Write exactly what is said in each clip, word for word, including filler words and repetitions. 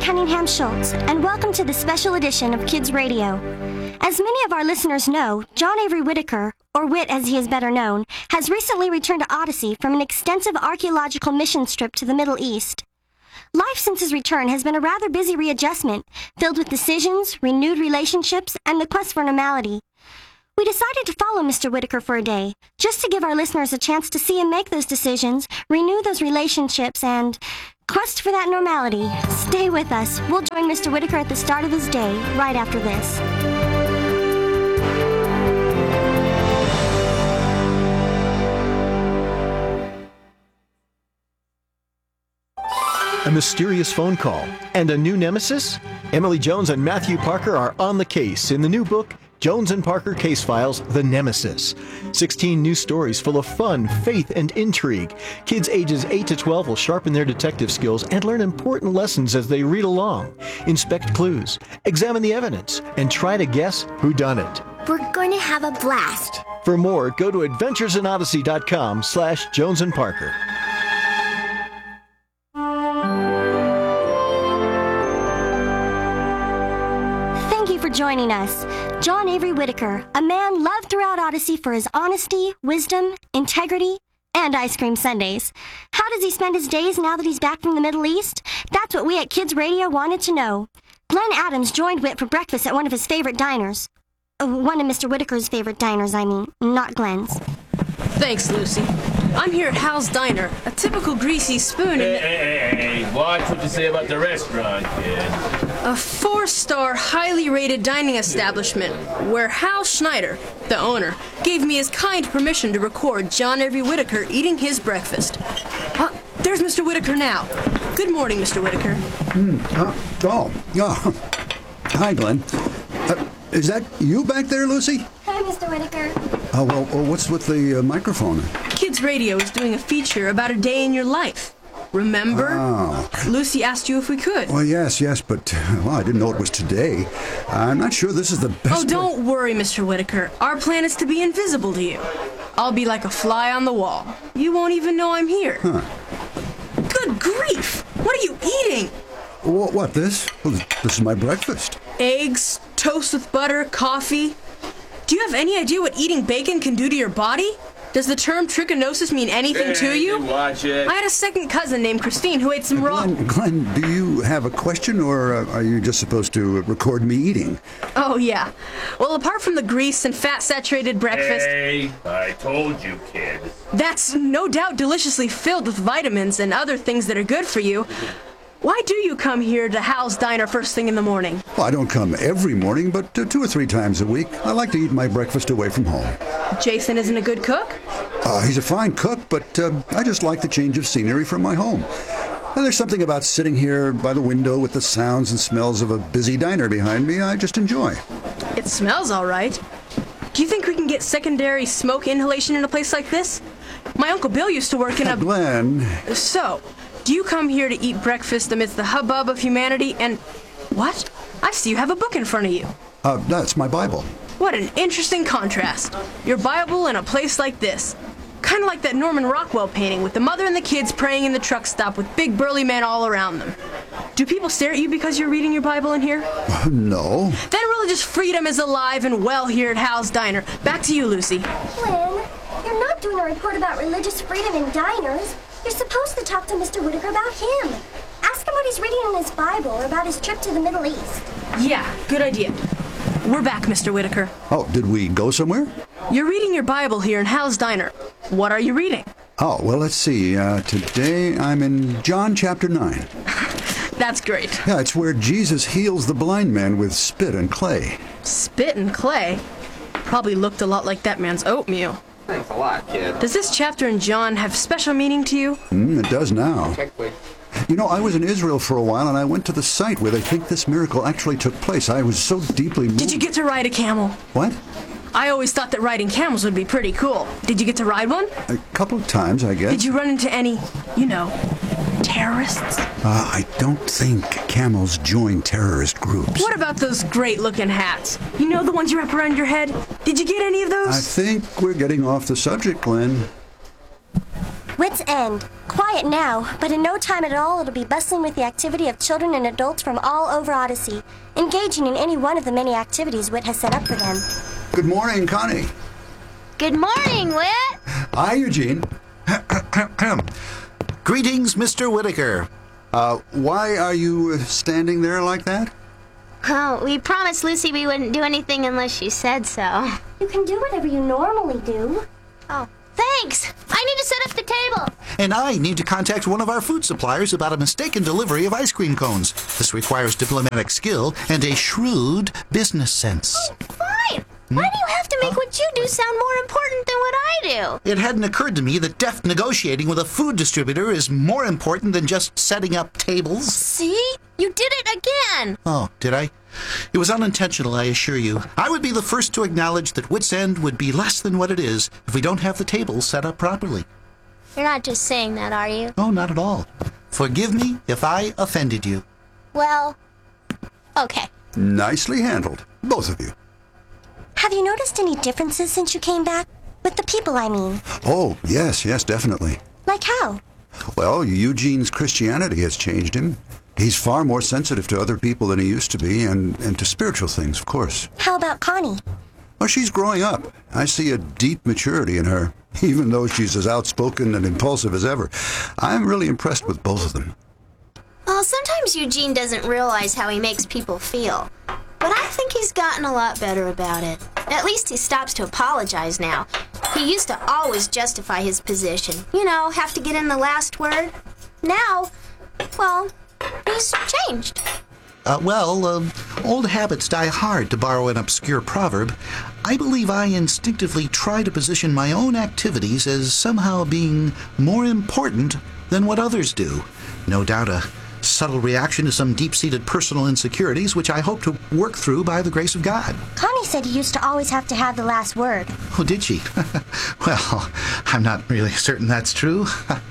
Cunningham Schultz, and welcome to the special edition of Kids Radio. As many of our listeners know, John Avery Whitaker, or Whit as he is better known, has recently returned to Odyssey from an extensive archaeological mission trip to the Middle East. Life since his return has been a rather busy readjustment, filled with decisions, renewed relationships, and the quest for normality. We decided to follow Mister Whitaker for a day, just to give our listeners a chance to see him make those decisions, renew those relationships, and quest for that normality. Stay with us. We'll join Mister Whitaker at the start of his day, right after this. A mysterious phone call and a new nemesis? Emily Jones and Matthew Parker are on the case in the new book, Jones and Parker Case Files, The Nemesis. sixteen new stories full of fun, faith, and intrigue. Kids ages eight to twelve will sharpen their detective skills and learn important lessons as they read along. Inspect clues, examine the evidence, and try to guess whodunit. We're going to have a blast. For more, go to adventuresinodyssey.com slash Jones and Parker. Joining us, John Avery Whitaker, a man loved throughout Odyssey for his honesty, wisdom, integrity, and ice cream sundaes. How does he spend his days now that he's back from the Middle East? That's what we at Kids Radio wanted to know. Glenn Adams joined Whit for breakfast at one of his favorite diners. Uh, one of Mister Whitaker's favorite diners, I mean, not Glenn's. Thanks, Lucy. I'm here at Hal's Diner, a typical greasy spoon Hey, in hey, hey, hey, watch what you say about the restaurant, kid. a four-star, highly rated dining establishment where Hal Schneider, the owner, gave me his kind permission to record John Avery Whitaker eating his breakfast. Uh, there's Mister Whitaker now. Good morning, Mister Whitaker. Mm, uh, oh, yeah. Hi, Glenn. Uh, is that you back there, Lucy? Hi, Mister Whitaker. Oh, well, well what's with the uh, microphone? Kids Radio is doing a feature about a day in your life. Remember? Oh. Lucy asked you if we could. Well, yes, yes, but, well, I didn't know it was today. I'm not sure this is the best... Oh, don't worry, Mister Whitaker. Our plan is to be invisible to you. I'll be like a fly on the wall. You won't even know I'm here. Huh. Good grief! What are you eating? What, what, this? Well, this is my breakfast. Eggs, toast with butter, coffee. Do you have any idea what eating bacon can do to your body? Does the term trichinosis mean anything Hey, to you? Watch it. I had a second cousin named Christine who ate some raw... Glenn, Glenn, do you have a question, or uh, are you just supposed to record me eating? Oh, yeah. Well, apart from the grease and fat-saturated breakfast... Hey, I told you, kid. That's no doubt deliciously filled with vitamins and other things that are good for you. Why do you come here to Hal's Diner first thing in the morning? Well, I don't come every morning, but uh, two or three times a week. I like to eat my breakfast away from home. Jason isn't a good cook? Uh, he's a fine cook, but uh, I just like the change of scenery from my home. And there's something about sitting here by the window with the sounds and smells of a busy diner behind me I just enjoy. It smells all right. Do you think we can get secondary smoke inhalation in a place like this? My Uncle Bill used to work in a... Glenn... So, do you come here to eat breakfast amidst the hubbub of humanity and... What? I see you have a book in front of you. Uh, that's my Bible. What an interesting contrast. Your Bible in a place like this. Kind of like that Norman Rockwell painting with the mother and the kids praying in the truck stop with big burly men all around them. Do people stare at you because you're reading your Bible in here? Uh, no. Then religious freedom is alive and well here at Hal's Diner. Back to you, Lucy. Glenn, you're not doing a report about religious freedom in diners. You're supposed to talk to Mister Whitaker about him. Ask him what he's reading in his Bible or about his trip to the Middle East. Yeah, good idea. We're back, Mister Whitaker. Oh, did we go somewhere? You're reading your Bible here in Hal's Diner. What are you reading? Oh, well, let's see. Uh, today I'm in John chapter nine. That's great. Yeah, it's where Jesus heals the blind man with spit and clay. Spit and clay? Probably looked a lot like that man's oatmeal. Thanks a lot, kid. Does this chapter in John have special meaning to you? Mm, it does now. Check, please. You know, I was in Israel for a while, and I went to the site where they think this miracle actually took place. I was so deeply moved. Did you get to ride a camel? What? I always thought that riding camels would be pretty cool. Did you get to ride one? A couple of times, I guess. Did you run into any, you know, terrorists? Uh, I don't think camels join terrorist groups. What about those great-looking hats? You know, the ones you wrap around your head? Did you get any of those? I think we're getting off the subject, Glenn. Wits End. Quiet quiet now, but in no time at all it'll be bustling with the activity of children and adults from all over Odyssey, engaging in any one of the many activities Whit has set up for them. Good morning, Connie. Good morning, Whit. Hi, Eugene. Greetings, Mister Whitaker. Uh, why are you uh, standing there like that? Oh, we promised Lucy we wouldn't do anything unless she said so. You can do whatever you normally do. Oh, thanks. I need to set up the table. And I need to contact one of our food suppliers about a mistaken delivery of ice cream cones. This requires diplomatic skill and a shrewd business sense. Fine. Why do you have to make what you do sound more important than what I do? It hadn't occurred to me that deft negotiating with a food distributor is more important than just setting up tables. See? You did it again. Oh, did I? It was unintentional, I assure you. I would be the first to acknowledge that Wits End would be less than what it is if we don't have the tables set up properly. You're not just saying that, are you? Oh, not at all. Forgive me if I offended you. Well, okay. Nicely handled, both of you. Have you noticed any differences since you came back? With the people, I mean. Oh, yes, yes, definitely. Like how? Well, Eugene's Christianity has changed him. He's far more sensitive to other people than he used to be, and, and to spiritual things, of course. How about Connie? Well, she's growing up. I see a deep maturity in her, even though she's as outspoken and impulsive as ever. I'm really impressed with both of them. Well, sometimes Eugene doesn't realize how he makes people feel. But I think he's gotten a lot better about it. At least he stops to apologize now. He used to always justify his position. You know, have to get in the last word. Now, well, he's changed. Uh, well, uh, old habits die hard, to borrow an obscure proverb. I believe I instinctively try to position my own activities as somehow being more important than what others do. No doubt a subtle reaction to some deep-seated personal insecurities, which I hope to work through by the grace of God. Connie said you used to always have to have the last word. Oh, did she? Well, I'm not really certain that's true.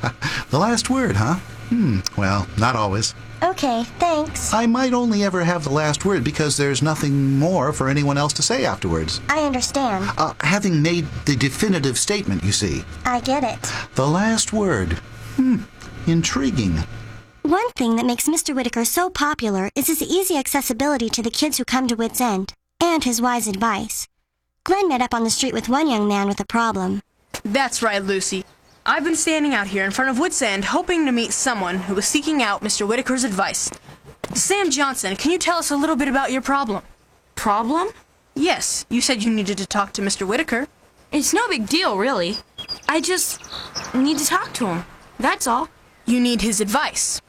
The last word, huh? Hmm, well, not always. Okay, thanks. I might only ever have the last word because there's nothing more for anyone else to say afterwards. I understand. Uh, having made the definitive statement, you see. I get it. The last word. Hmm, intriguing. One thing that makes Mister Whitaker so popular is his easy accessibility to the kids who come to Wits End, and his wise advice. Glenn met up on the street with one young man with a problem. That's right, Lucy. I've been standing out here in front of Wits End hoping to meet someone who was seeking out Mister Whitaker's advice. Sam Johnson, can you tell us a little bit about your problem? Problem? Yes, you said you needed to talk to Mister Whitaker. It's no big deal, really. I just need to talk to him. That's all. You need his advice.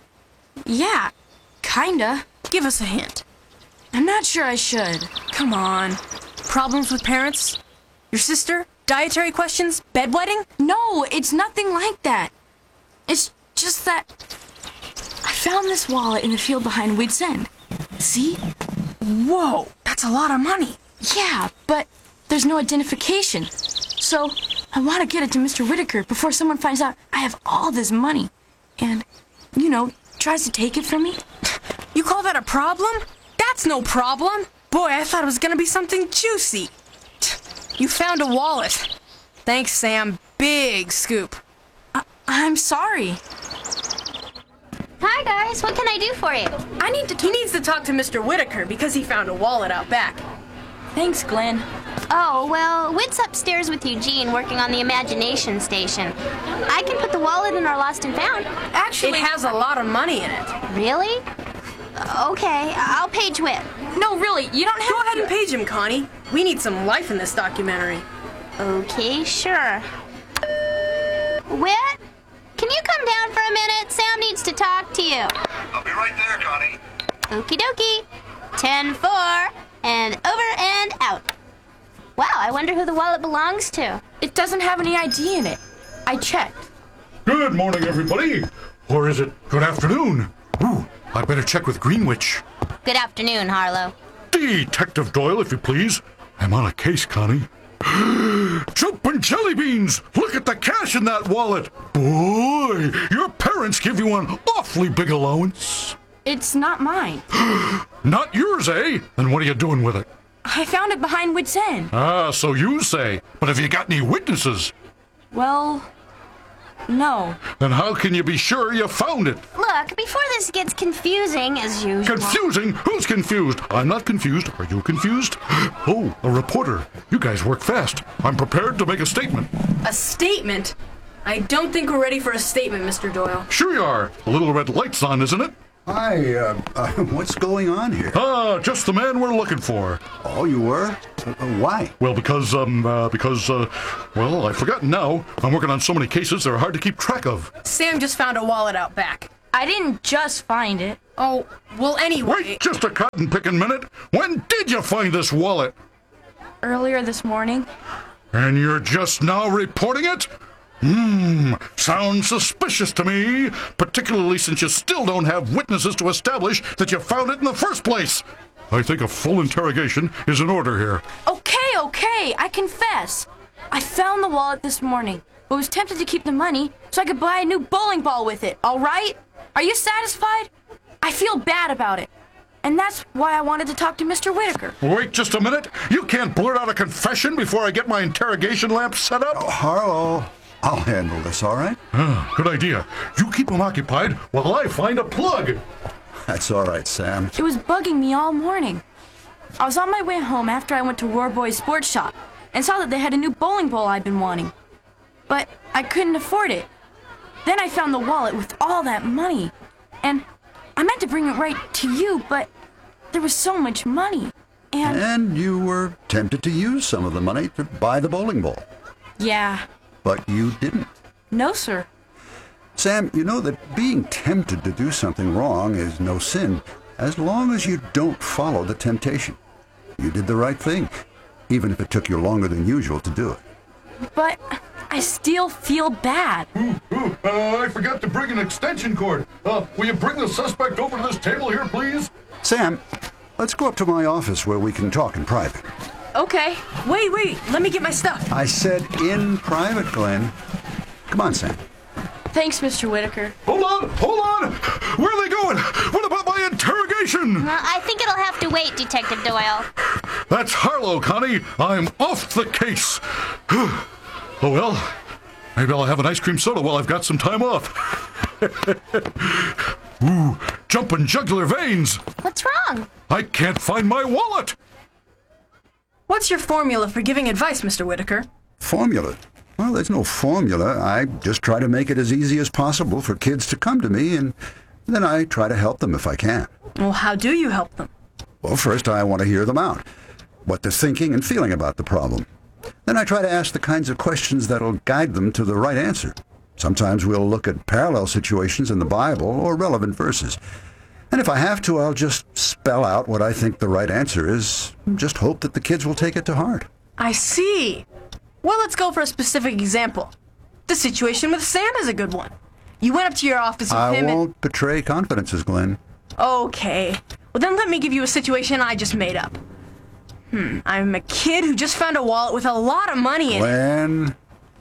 Yeah, kinda. Give us a hint. I'm not sure I should. Come on. Problems with parents? Your sister? Dietary questions? Bedwetting? No, it's nothing like that. It's just that I found this wallet in the field behind Wits End. See? Whoa, that's a lot of money. Yeah, but there's no identification. So I want to get it to Mister Whitaker before someone finds out I have all this money. And, you know, tries to take it from me. You call that a problem? That's no problem. Boy, I thought it was gonna be something juicy. You found a wallet. Thanks, Sam. Big scoop. I- I'm sorry. Hi, guys. What can I do for you? I need to. He needs to talk to Mister Whitaker because he found a wallet out back. Thanks, Glenn. Oh, well, Whit's upstairs with Eugene working on the imagination station. I can put the wallet in our lost and found. Actually, it has a lot of money in it. Really? Okay, I'll page Whit. No, really, you don't have Go ahead to. and page him, Connie. We need some life in this documentary. Okay, sure. Whit, can you come down for a minute? Sam needs to talk to you. I'll be right there, Connie. Okie dokie. ten four, and over and out. Wow, I wonder who the wallet belongs to. It doesn't have any I D in it. I checked. Good morning, everybody. Or is it good afternoon? Ooh, I better check with Greenwich. Good afternoon, Harlow. Detective Doyle, if you please. I'm on a case, Connie. Jumpin' jelly beans! Look at the cash in that wallet! Boy, your parents give you an awfully big allowance. It's not mine. Not yours, eh? Then what are you doing with it? I found it behind Wits End. Ah, so you say. But have you got any witnesses? Well, No. Then how can you be sure you found it? Look, before this gets confusing, as usual... Confusing? Who's confused? I'm not confused. Are you confused? Oh, a reporter. You guys work fast. I'm prepared to make a statement. A statement? I don't think we're ready for a statement, Mister Doyle. Sure you are. The little red light's on, isn't it? Hi, uh, uh, what's going on here? Ah, just the man we're looking for. Oh, you were? Uh, why? Well, because, um, uh, because, uh, well, I've forgotten now. I'm working on so many cases, they're hard to keep track of. Sam just found a wallet out back. I didn't just find it. Oh, well, anyway... Wait just a cotton-picking minute. When did you find this wallet? Earlier this morning. And you're just now reporting it? Hmm, sounds suspicious to me, particularly since you still don't have witnesses to establish that you found it in the first place. I think a full interrogation is in order here. Okay, okay, I confess. I found the wallet this morning, but was tempted to keep the money so I could buy a new bowling ball with it, all right? Are you satisfied? I feel bad about it. And that's why I wanted to talk to Mister Whitaker. Wait just a minute. You can't blurt out a confession before I get my interrogation lamp set up. Oh, Harlow, I'll handle this, all right? Ah, good idea. You keep him occupied while I find a plug. That's all right, Sam. It was bugging me all morning. I was on my way home after I went to Roar Boy's sports shop and saw that they had a new bowling ball I'd been wanting. But I couldn't afford it. Then I found the wallet with all that money. And I meant to bring it right to you, but there was so much money. And... And you were tempted to use some of the money to buy the bowling ball. Yeah. But you didn't. No, sir. Sam, you know that being tempted to do something wrong is no sin, as long as you don't follow the temptation. You did the right thing, even if it took you longer than usual to do it. But I still feel bad. Ooh, ooh, uh, I forgot to bring an extension cord. Uh, will you bring the suspect over to this table here, please? Sam, let's go up to my office where we can talk in private. Okay. Wait, wait. Let me get my stuff. I said in private, Glenn. Come on, Sam. Thanks, Mister Whitaker. Hold on, hold on! Where are they going? What about my interrogation? Uh, I think it'll have to wait, Detective Doyle. That's Harlow, Connie. I'm off the case. Oh, well, maybe I'll have an ice cream soda while I've got some time off. Ooh, jumping jugular veins. What's wrong? I can't find my wallet. What's your formula for giving advice, Mister Whitaker? Formula? Well, there's no formula. I just try to make it as easy as possible for kids to come to me, and then I try to help them if I can. Well, how do you help them? Well, first I want to hear them out, what they're thinking and feeling about the problem. Then I try to ask the kinds of questions that'll guide them to the right answer. Sometimes we'll look at parallel situations in the Bible or relevant verses. And if I have to, I'll just spell out what I think the right answer is, and just hope that the kids will take it to heart. I see. Well, let's go for a specific example. The situation with Sam is a good one. You went up to your office with I him won't and... betray confidences, Glenn. Okay. Well, then let me give you a situation I just made up. Hmm, I'm a kid who just found a wallet with a lot of money in it. Glenn...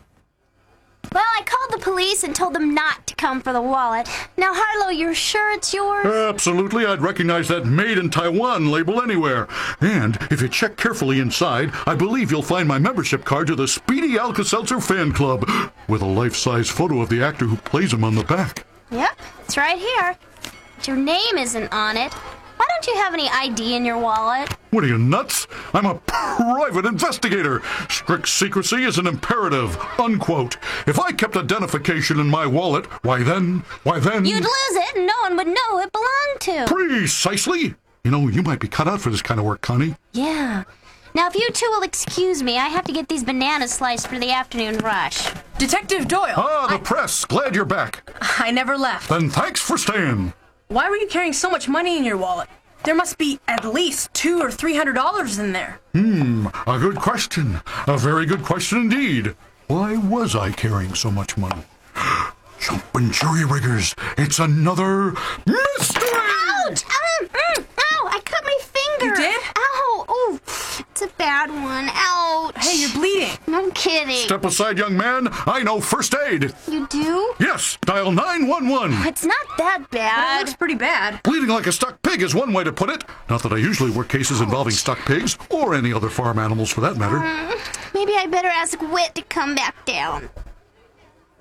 Well, I called the police and told them not to come for the wallet. Now, Harlow, you're sure it's yours? Absolutely. I'd recognize that Made in Taiwan label anywhere. And if you check carefully inside, I believe you'll find my membership card to the Speedy Alka-Seltzer fan club, with a life-size photo of the actor who plays him on the back. Yep, it's right here. But your name isn't on it. Why don't you have any I D in your wallet? What are you, nuts? I'm a private investigator. Strict secrecy is an imperative, unquote. If I kept identification in my wallet, why then, why then... You'd lose it and no one would know who it belonged to. Precisely. You know, you might be cut out for this kind of work, Connie. Yeah. Now, if you two will excuse me, I have to get these bananas sliced for the afternoon rush. Detective Doyle! Ah, the I... press. Glad you're back. I never left. Then thanks for staying. Why were you carrying so much money in your wallet? There must be at least two or three hundred dollars in there. Hmm, a good question. A very good question indeed. Why was I carrying so much money? Jumpin' jury riggers, it's another mystery! Ouch! Um, mm, ow! I cut my finger. You did? Ow! Oh, it's a bad one. Ouch! Hey, you're bleeding. No kidding. Step aside, young man. I know first aid. You do? Yes, dial nine one one. It's not that But it bad. looks pretty bad. Bleeding like a stuck pig is one way to put it. Not that I usually work cases involving stuck pigs, or any other farm animals for that matter. Mm, maybe I better ask Whit to come back down.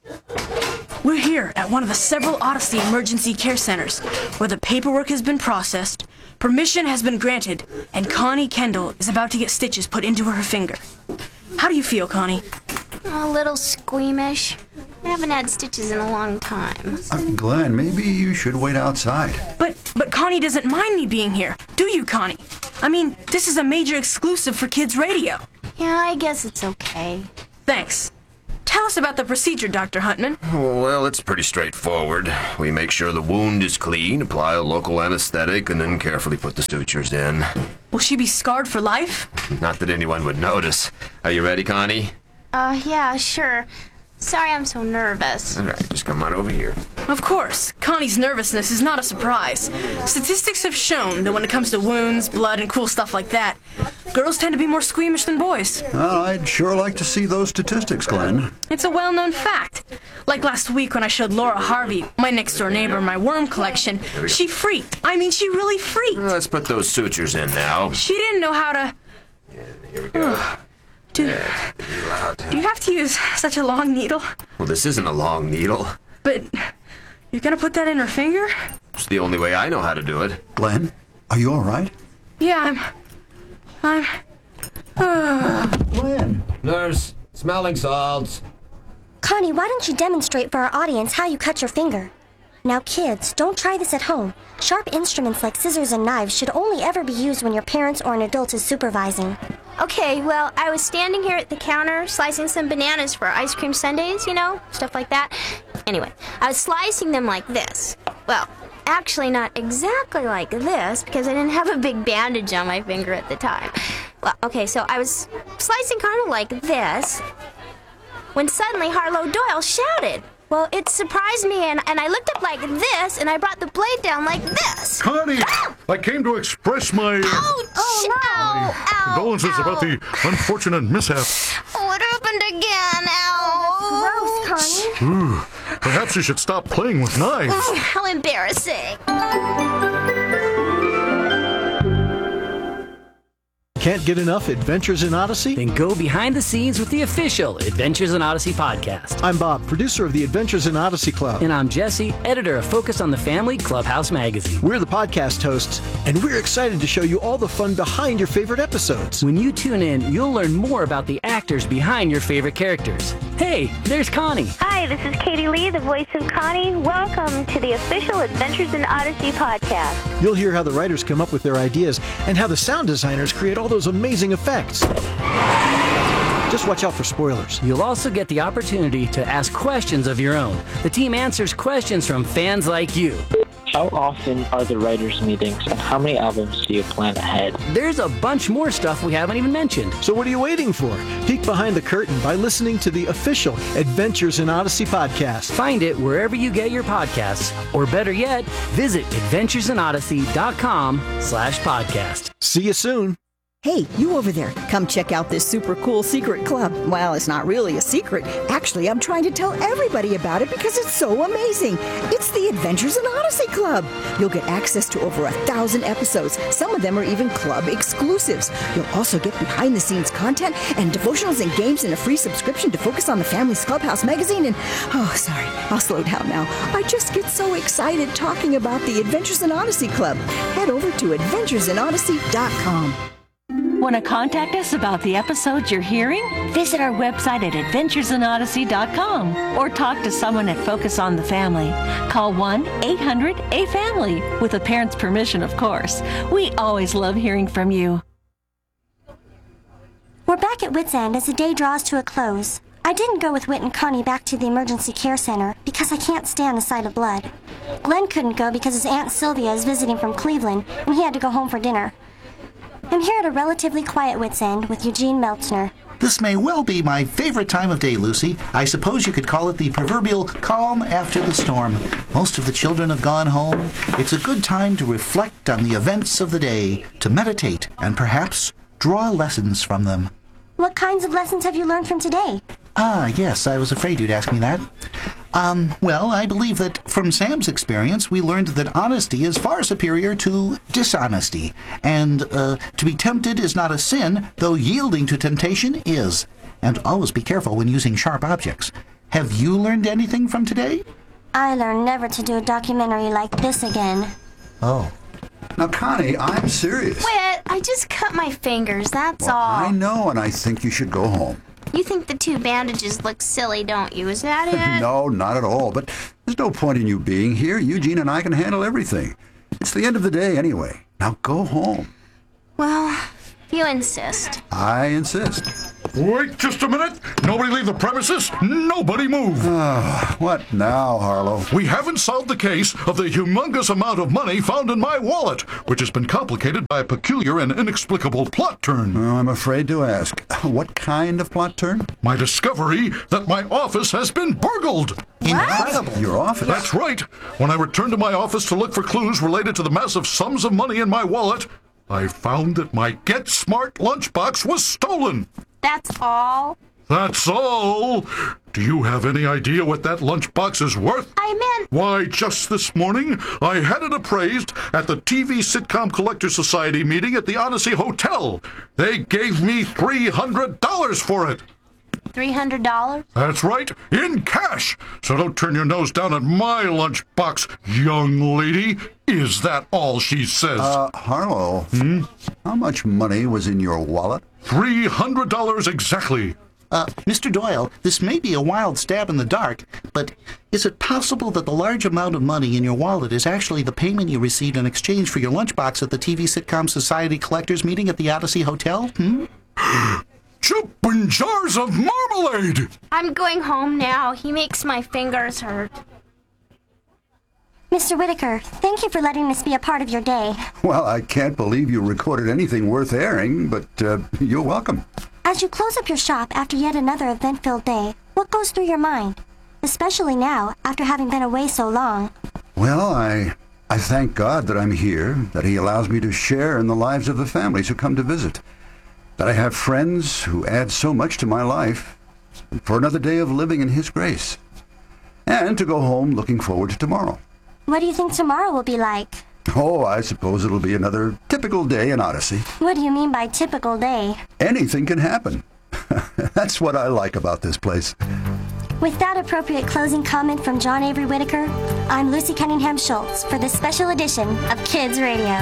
We're here at one of the several Odyssey emergency care centers where the paperwork has been processed, permission has been granted, and Connie Kendall is about to get stitches put into her finger. How do you feel, Connie? A little squeamish. I haven't had stitches in a long time. Uh, Glenn, maybe you should wait outside. But but Connie doesn't mind me being here, do you, Connie? I mean, this is a major exclusive for Kids Radio. Yeah, I guess it's okay. Thanks. Tell us about the procedure, Doctor Huntman. Well, it's pretty straightforward. We make sure the wound is clean, apply a local anesthetic, and then carefully put the sutures in. Will she be scarred for life? Not that anyone would notice. Are you ready, Connie? Uh, yeah, sure. Sorry I'm so nervous. All right, just come on over here. Of course, Connie's nervousness is not a surprise. Statistics have shown that when it comes to wounds, blood, and cool stuff like that, girls tend to be more squeamish than boys. Well, I'd sure like to see those statistics, Glenn. It's a well-known fact. Like last week when I showed Laura Harvey, my next-door neighbor, my worm collection, she freaked. I mean, she really freaked. Well, let's put those sutures in now. She didn't know how to... Yeah, here we go. Do, yeah, loud. do you have to use such a long needle? Well, this isn't a long needle. But you're gonna put that in her finger? It's the only way I know how to do it. Glenn, are you all right? Yeah, I'm... I'm... Uh... Glenn! Nurse, smelling salts. Connie, why don't you demonstrate for our audience how you cut your finger? Now, kids, don't try this at home. Sharp instruments like scissors and knives should only ever be used when your parents or an adult is supervising. Okay, well, I was standing here at the counter slicing some bananas for ice cream sundaes, you know, stuff like that. Anyway, I was slicing them like this. Well, actually not exactly like this, because I didn't have a big bandage on my finger at the time. Well, okay, so I was slicing kind of like this, when suddenly Harlow Doyle shouted. Well, it surprised me, and, and I looked up like this, and I brought the blade down like this. Connie, I came to express my... Ouch! Uh, Ow! Ow! condolences Ow. about the unfortunate mishap. What happened again? Ow! Gross, Connie. Ooh, perhaps you should stop playing with knives. How embarrassing. Can't get enough Adventures in Odyssey? Then go behind the scenes with the official Adventures in Odyssey podcast. I'm Bob, producer of the Adventures in Odyssey Club. And I'm Jesse, editor of Focus on the Family Clubhouse magazine. We're the podcast hosts, and we're excited to show you all the fun behind your favorite episodes. When you tune in, you'll learn more about the actors behind your favorite characters. Hey, there's Connie. Hi, this is Katie Lee, the voice of Connie. Welcome to the official Adventures in Odyssey podcast. You'll hear how the writers come up with their ideas and how the sound designers create all those amazing effects. Just watch out for spoilers. You'll also get the opportunity to ask questions of your own. The team answers questions from fans like you. How often are the writers' meetings, and how many albums do you plan ahead? There's a bunch more stuff we haven't even mentioned. So what are you waiting for? Peek behind the curtain by listening to the official Adventures in Odyssey podcast. Find it wherever you get your podcasts, or better yet, visit adventuresinodyssey.com slash podcast. See you soon. Hey, you over there, come check out this super cool secret club. Well, it's not really a secret. Actually, I'm trying to tell everybody about it because it's so amazing. It's the Adventures in Odyssey Club. You'll get access to over a thousand episodes. Some of them are even club exclusives. You'll also get behind-the-scenes content and devotionals and games in a free subscription to Focus on the Family's Clubhouse magazine. And, oh, sorry, I'll slow down now. I just get so excited talking about the Adventures in Odyssey Club. Head over to adventures in odyssey dot com. Want to contact us about the episodes you're hearing? Visit our website at adventures in odyssey dot com or talk to someone at Focus on the Family. Call one eight hundred A family, with a parent's permission, of course. We always love hearing from you. We're back at Wits End as the day draws to a close. I didn't go with Whit and Connie back to the emergency care center because I can't stand the sight of blood. Glenn couldn't go because his Aunt Sylvia is visiting from Cleveland and he had to go home for dinner. I'm here at a relatively quiet Wits End with Eugene Meltzner. This may well be my favorite time of day, Lucy. I suppose you could call it the proverbial calm after the storm. Most of the children have gone home. It's a good time to reflect on the events of the day, to meditate, and perhaps draw lessons from them. What kinds of lessons have you learned from today? Ah, yes, I was afraid you'd ask me that. Um, well, I believe that from Sam's experience, we learned that honesty is far superior to dishonesty. And, uh, to be tempted is not a sin, though yielding to temptation is. And always be careful when using sharp objects. have you learned anything from today? I learned never to do a documentary like this again. Oh. Now, Connie, I'm serious. Whit, I just cut my fingers, that's Well, all. I know, and I think you should go home. You think the two bandages look silly, don't you? Is that it? No, not at all. But there's no point in you being here. Eugene and I can handle everything. It's the end of the day anyway. Now go home. Well, if you insist. I insist. Wait just a minute. Nobody leave the premises. Nobody move. Uh, what now, Harlow? We haven't solved the case of the humongous amount of money found in my wallet, which has been complicated by a peculiar and inexplicable plot turn. Oh, I'm afraid to ask. What kind of plot turn? My discovery that my office has been burgled. Incredible. Your office? That's right. When I returned to my office to look for clues related to the massive sums of money in my wallet, I found that my Get Smart lunchbox was stolen. That's all? That's all. Do you have any idea what that lunchbox is worth? I meant... Why, just this morning, I had it appraised at the T V Sitcom Collector Society meeting at the Odyssey Hotel. They gave me three hundred dollars for it. three hundred dollars? That's right, in cash. So don't turn your nose down at my lunchbox, young lady. Is that all she says? Uh, Harlow, hmm? How much money was in your wallet? three hundred dollars exactly. Uh, Mister Doyle, this may be a wild stab in the dark, but is it possible that the large amount of money in your wallet is actually the payment you received in exchange for your lunchbox at the T V Sitcom Society Collectors meeting at the Odyssey Hotel? Hmm? Jumping jars of marmalade! I'm going home now. He makes my fingers hurt. Mister Whitaker, thank you for letting us be a part of your day. Well, I can't believe you recorded anything worth airing, but uh, you're welcome. As you close up your shop after yet another event-filled day, what goes through your mind? Especially now, after having been away so long. Well, I I thank God that I'm here, that He allows me to share in the lives of the families who come to visit, that I have friends who add so much to my life, for another day of living in His grace, and to go home looking forward to tomorrow. What do you think tomorrow will be like? Oh, I suppose it'll be another typical day in Odyssey. What do you mean by typical day? Anything can happen. That's what I like about this place. With that appropriate closing comment from John Avery Whitaker, I'm Lucy Cunningham Schultz for this special edition of Kids Radio.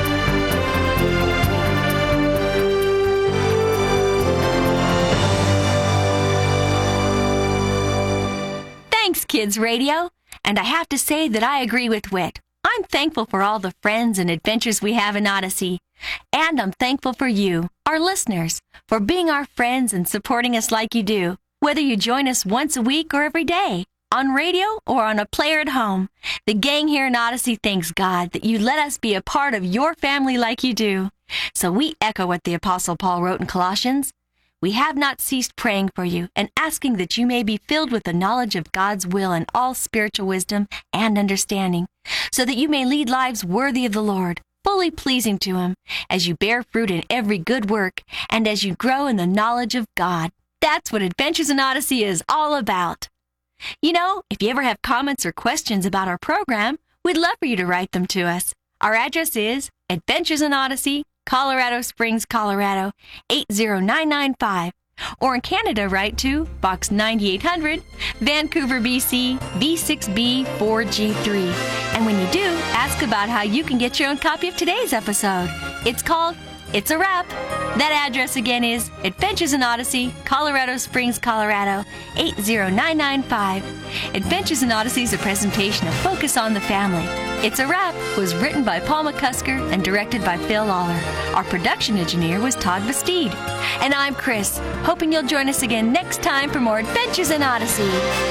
Thanks, Kids Radio. And I have to say that I agree with Whit. I'm thankful for all the friends and adventures we have in Odyssey. And I'm thankful for you, our listeners, for being our friends and supporting us like you do, whether you join us once a week or every day, on radio or on a player at home. The gang here in Odyssey thanks God that you let us be a part of your family like you do. So we echo what the Apostle Paul wrote in Colossians. We have not ceased praying for you and asking that you may be filled with the knowledge of God's will and all spiritual wisdom and understanding, so that you may lead lives worthy of the Lord, fully pleasing to Him, as you bear fruit in every good work and as you grow in the knowledge of God. That's what Adventures in Odyssey is all about. You know, if you ever have comments or questions about our program, we'd love for you to write them to us. Our address is Adventures in Odyssey, Colorado Springs, Colorado, eight zero nine nine five. Or in Canada, write to Box ninety-eight hundred, Vancouver, B C, V six B four G three. And when you do, ask about how you can get your own copy of today's episode. It's called It's a Wrap. That address again is Adventures in Odyssey, Colorado Springs, Colorado, eight zero nine nine five. Adventures in Odyssey is a presentation of Focus on the Family. It's a Wrap was written by Paul McCusker and directed by Phil Lawler. Our production engineer was Todd Bastide. And I'm Chris, hoping you'll join us again next time for more Adventures in Odyssey.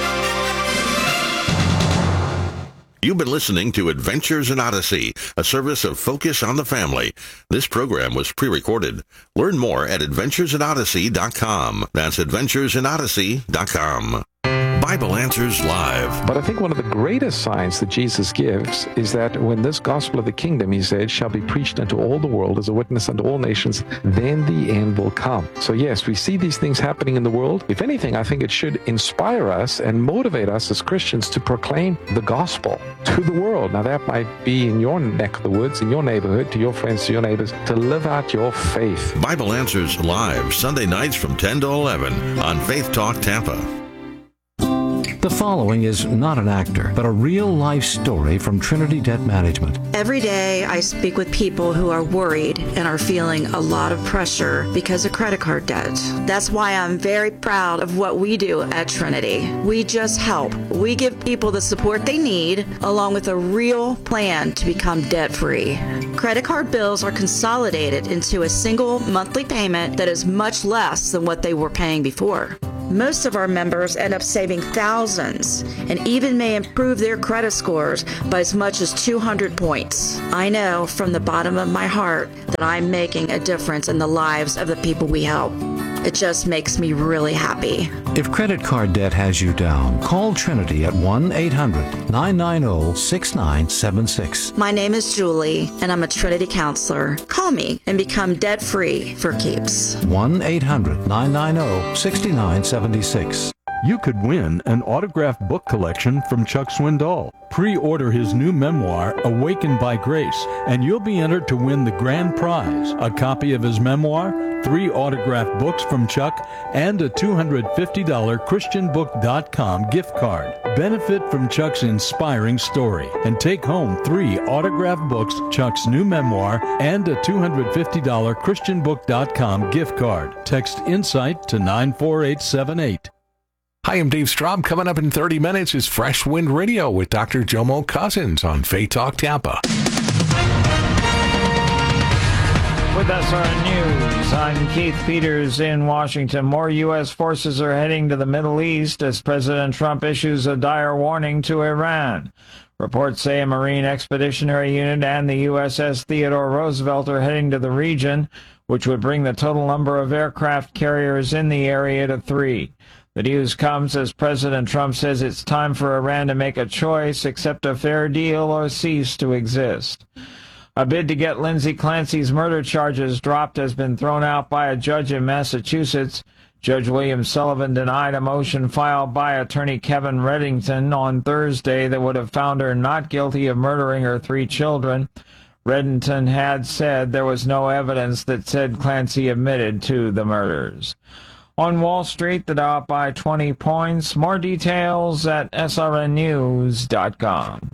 You've been listening to Adventures in Odyssey, a service of Focus on the Family. This program was pre-recorded. Learn more at adventures in odyssey dot com. That's adventures in odyssey dot com. Bible Answers Live. But I think one of the greatest signs that Jesus gives is that when this gospel of the kingdom, he said, shall be preached unto all the world as a witness unto all nations, then the end will come. So yes, we see these things happening in the world. If anything, I think it should inspire us and motivate us as Christians to proclaim the gospel to the world. Now that might be in your neck of the woods, in your neighborhood, to your friends, to your neighbors, to live out your faith. Bible Answers Live, Sunday nights from ten to eleven on Faith Talk Tampa. The following is not an actor, but a real-life story from Trinity Debt Management. Every day I speak with people who are worried and are feeling a lot of pressure because of credit card debt. That's why I'm very proud of what we do at Trinity. We just help. We give people the support they need, along with a real plan to become debt-free. Credit card bills are consolidated into a single monthly payment that is much less than what they were paying before. Most of our members end up saving thousands and even may improve their credit scores by as much as two hundred points. I know from the bottom of my heart that I'm making a difference in the lives of the people we help. It just makes me really happy. If credit card debt has you down, call Trinity at one eight hundred nine nine zero six nine seven six. My name is Julie, and I'm a Trinity counselor. Call me and become debt-free for keeps. one eight hundred nine nine zero six nine seven six. You could win an autographed book collection from Chuck Swindoll. Pre-order his new memoir, Awakened by Grace, and you'll be entered to win the grand prize, a copy of his memoir, three autographed books from Chuck, and a two hundred fifty dollars Christian Book dot com gift card. Benefit from Chuck's inspiring story and take home three autographed books, Chuck's new memoir, and a two hundred fifty dollars Christian Book dot com gift card. Text INSIGHT to nine four eight seven eight. Hi, I'm Dave Straub. Coming up in thirty minutes is Fresh Wind Radio with Doctor Jomo Cousins on Faith Talk Tampa. With S R N News, I'm Keith Peters in Washington. More U S forces are heading to the Middle East as President Trump issues a dire warning to Iran. Reports say a Marine Expeditionary Unit and the U S S Theodore Roosevelt are heading to the region, which would bring the total number of aircraft carriers in the area to three. The news comes as President Trump says it's time for Iran to make a choice, accept a fair deal, or cease to exist. A bid to get Lindsay Clancy's murder charges dropped has been thrown out by a judge in Massachusetts. Judge William Sullivan denied a motion filed by attorney Kevin Reddington on Thursday that would have found her not guilty of murdering her three children. Reddington had said there was no evidence that said Clancy admitted to the murders. On Wall Street, the Dow up by twenty points. More details at S R N news dot com.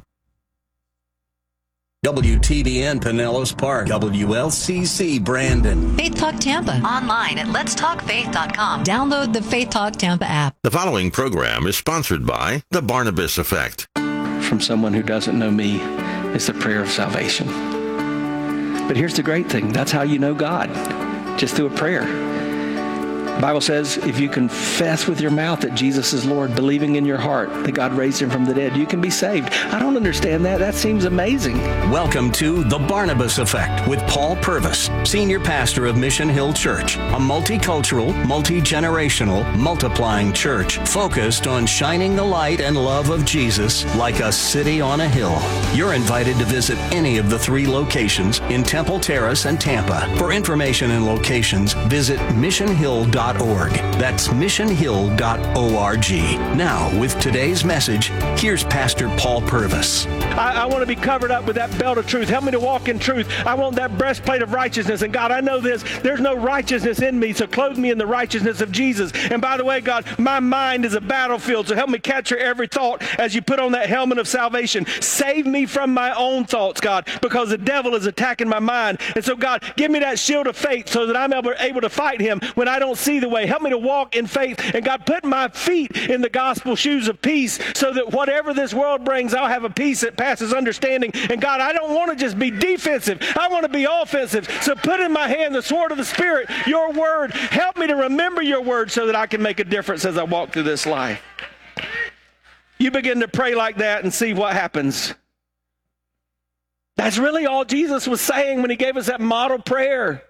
W T B N Pinellas Park, W L C C Brandon. Faith Talk Tampa. Online at lets talk faith dot com. Download the Faith Talk Tampa app. The following program is sponsored by The Barnabas Effect. From someone who doesn't know me, it's the prayer of salvation. But here's the great thing. That's how you know God, just through a prayer. The Bible says if you confess with your mouth that Jesus is Lord, believing in your heart that God raised him from the dead, you can be saved. I don't understand that. That seems amazing. Welcome to The Barnabas Effect with Paul Purvis, Senior Pastor of Mission Hill Church, a multicultural, multi-generational, multiplying church focused on shining the light and love of Jesus like a city on a hill. You're invited to visit any of the three locations in Temple Terrace and Tampa. For information and locations, visit mission hill dot org. That's mission hill dot org. Now, with today's message, here's Pastor Paul Purvis. I, I want to be covered up with that belt of truth. Help me to walk in truth. I want that breastplate of righteousness. And God, I know this. There's no righteousness in me, so clothe me in the righteousness of Jesus. And by the way, God, my mind is a battlefield, so help me capture every thought as you put on that helmet of salvation. Save me from my own thoughts, God, because the devil is attacking my mind. And so, God, give me that shield of faith so that I'm able, able to fight him when I don't see the way. Help me to walk in faith. And God, put my feet in the gospel shoes of peace so that whatever this world brings, I'll have a peace that passes understanding. And God, I don't want to just be defensive. I want to be offensive. So put in my hand the sword of the Spirit, your word. Help me to remember your word so that I can make a difference as I walk through this life. You begin to pray like that and see what happens. That's really all Jesus was saying when he gave us that model prayer.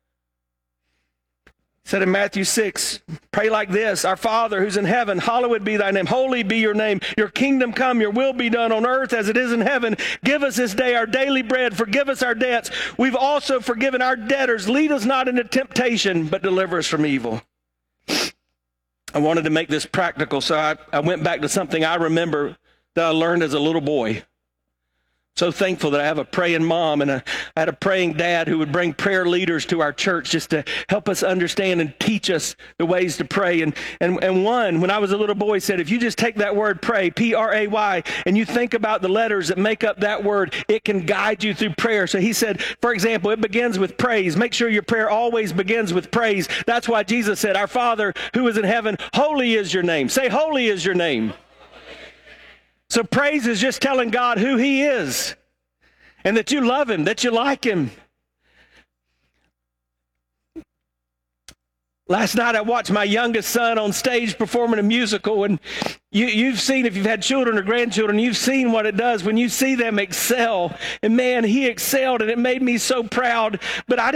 He said in Matthew six, pray like this: Our Father who's in heaven, hallowed be thy name. Holy be your name. Your kingdom come, your will be done on earth as it is in heaven. Give us this day our daily bread. Forgive us our debts. We've also forgiven our debtors. Lead us not into temptation, but deliver us from evil. I wanted to make this practical, so I, I went back to something I remember that I learned as a little boy. So thankful that I have a praying mom and a, I had a praying dad who would bring prayer leaders to our church just to help us understand and teach us the ways to pray. And, and, and one, when I was a little boy, said, if you just take that word pray, P R A Y, and you think about the letters that make up that word, it can guide you through prayer. So he said, for example, it begins with praise. Make sure your prayer always begins with praise. That's why Jesus said, our Father who is in heaven, holy is your name. Say, holy is your name. So praise is just telling God who he is and that you love him, that you like him. Last night I watched my youngest son on stage performing a musical, and you, you've seen, if you've had children or grandchildren, you've seen what it does when you see them excel. And man, he excelled, and it made me so proud. But I